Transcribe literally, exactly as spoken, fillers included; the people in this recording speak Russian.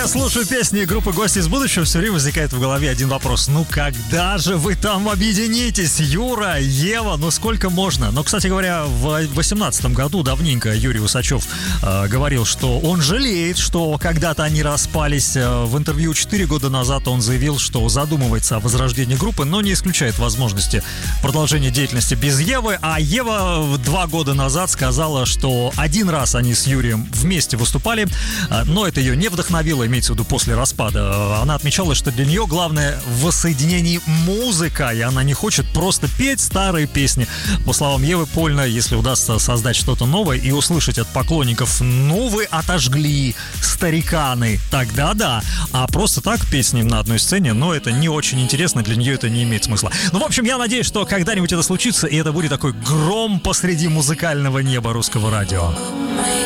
я слушаю песни группы «Гости из будущего», все время возникает в голове один вопрос. Ну, когда же вы там объединитесь? Юра, Ева, ну сколько можно? Но, кстати говоря, в восемнадцатом году давненько Юрий Усачев э, говорил, что он жалеет, что когда-то они распались. В интервью четыре года назад он заявил, что задумывается о возрождении группы, но не исключает возможности продолжения деятельности без Евы. А Ева два года назад сказала, что один раз они с Юрием вместе выступали, но это ее не вдохновило, имеется в виду после распада. Она отмечала, что для нее главное в воссоединении музыка, и она не хочет просто петь старые песни. По словам Евы Польна, если удастся создать что-то новое и услышать от поклонников: ну вы отожгли, стариканы, тогда да. А просто так песни на одной сцене, ну это не очень интересно, для нее это не имеет смысла. Ну, в общем, я надеюсь, что когда-нибудь это случится, и это будет такой гром посреди музыкального неба русского радио.